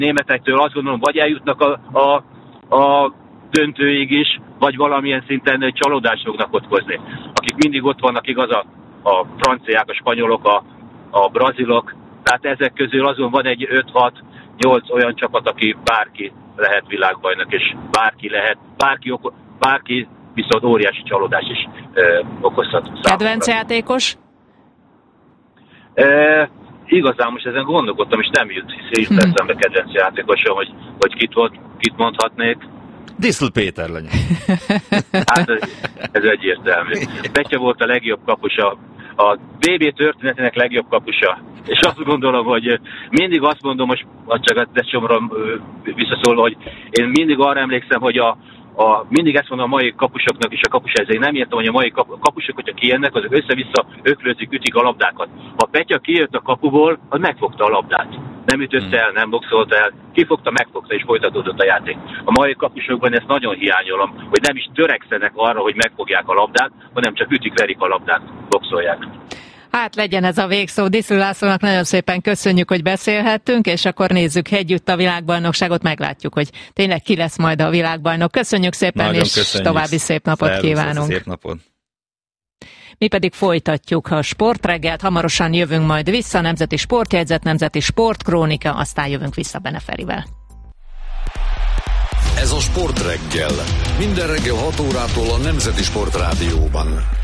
németektől azt gondolom, vagy eljutnak a döntőig is, vagy valamilyen szinten csalódást fognak okozni. Akik mindig ott vannak, igaz, a franciák, a spanyolok, a brazilok, tehát ezek közül azon van egy 5-6-8 olyan csapat, aki bárki lehet világbajnok, és bárki viszont óriási csalódás is okozhat. Kedvenc játékos? Igazán most ezen gondolkodtam, és nem jut eszembe kedvenc játékosom, hogy kit mondhatnék. Diszl Péter legyen. Hát ez egyértelmű. Petya volt a legjobb kapusa, a BB történetének legjobb kapusa. És azt gondolom, hogy mindig azt mondom, most csak a Decsomra visszaszólva, hogy én mindig arra emlékszem, hogy mindig ezt mondom a mai kapusoknak és a kapusedzők. Nem értem, hogy a mai kapusok, hogyha kijönnek, azok össze-vissza öklőzik, ütik a labdákat. Ha Petya kijött a kapuból, az megfogta a labdát. Nem ütött el, nem boxolt el, kifogta, megfogta és folytatódott a játék. A mai kapusokban ezt nagyon hiányolom, hogy nem is törekszenek arra, hogy megfogják a labdát, hanem csak ütik-verik a labdát, boxolják. Hát legyen ez a végszó. Diszl Lászlónak nagyon szépen köszönjük, hogy beszélhettünk, és akkor nézzük együtt a világbajnokságot, meglátjuk, hogy tényleg ki lesz majd a világbajnok. Köszönjük szépen, nagyon és köszönjük. További szép napot kívánunk. Szép napot. Mi pedig folytatjuk a sportreggelt, hamarosan jövünk majd vissza, Nemzeti Sportjegyzet, Nemzeti Sportkrónika, aztán jövünk vissza Bene Ferivel. Ez a Sportreggel. Minden reggel 6 órától a Nemzeti Sportrádióban.